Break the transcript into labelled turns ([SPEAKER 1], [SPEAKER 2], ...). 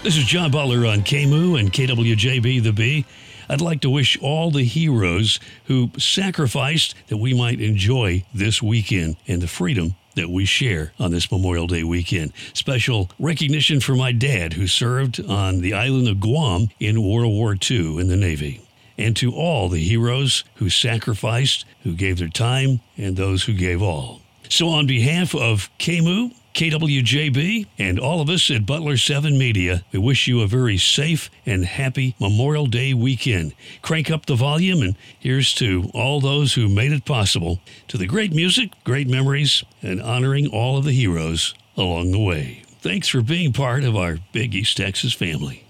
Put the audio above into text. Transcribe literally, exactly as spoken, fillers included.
[SPEAKER 1] This is John Butler on K M O O and K W J B The Bee. I'd like to wish all the heroes who sacrificed that we might enjoy this weekend and the freedom that we share on this Memorial Day weekend. Special recognition for my dad, who served on the island of Guam in World War Two in the Navy. And to all the heroes who sacrificed, who gave their time, and those who gave all. So on behalf of K M O O, K W J B, and all of us at Butler seven Media, we wish you a very safe and happy Memorial Day weekend. Crank up the volume, and here's to all those who made it possible, to the great music, great memories, and honoring all of the heroes along the way. Thanks for being part of our big East Texas family.